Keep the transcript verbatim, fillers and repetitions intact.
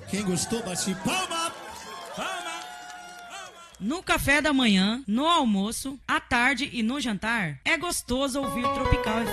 Quem gostou, bate palma. No café da manhã, no almoço, à tarde e no jantar, é gostoso ouvir Tropical F M.